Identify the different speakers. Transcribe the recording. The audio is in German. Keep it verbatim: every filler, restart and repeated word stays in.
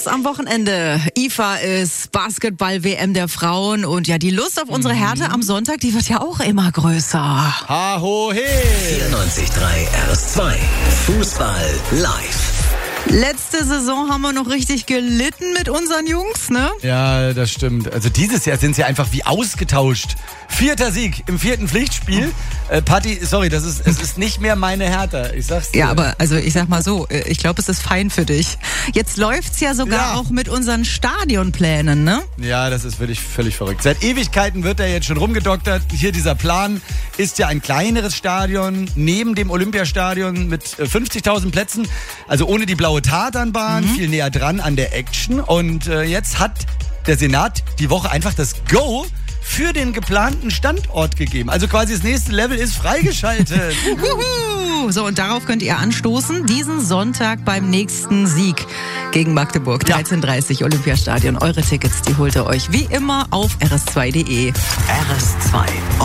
Speaker 1: Tennis am Wochenende. I F A ist Basketball-W M der Frauen und ja, die Lust auf unsere Härte am Sonntag, die wird ja auch immer größer.
Speaker 2: Ha, ho, he!
Speaker 3: vierundneunzig Komma drei R S zwei. Fußball live.
Speaker 1: Letzte Saison haben wir noch richtig gelitten mit unseren Jungs, ne?
Speaker 2: Ja, das stimmt. Also dieses Jahr sind sie einfach wie ausgetauscht. Vierter Sieg im vierten Pflichtspiel. Äh, Patti, sorry, das ist, es ist nicht mehr meine Hertha. Ich sag's dir.
Speaker 1: Ja, aber also ich sag mal so, ich glaube, es ist fein für dich. Jetzt läuft's ja sogar
Speaker 2: Ja.
Speaker 1: auch mit unseren Stadionplänen, ne?
Speaker 2: Ja, das ist wirklich völlig verrückt. Seit Ewigkeiten wird er jetzt schon rumgedoktert. Hier dieser Plan ist ja ein kleineres Stadion neben dem Olympiastadion mit äh, fünfzigtausend Plätzen. Also ohne die blaue Tatanbahn, mhm. viel näher dran an der Action. Und äh, jetzt hat der Senat die Woche einfach das Go für den geplanten Standort gegeben. Also quasi das nächste Level ist freigeschaltet.
Speaker 1: Juhu! So, und darauf könnt ihr anstoßen, diesen Sonntag beim nächsten Sieg gegen Magdeburg. dreizehn Uhr dreißig Olympiastadion. Eure Tickets, die holt ihr euch wie immer auf r s zwei punkt d e.
Speaker 3: R S zwei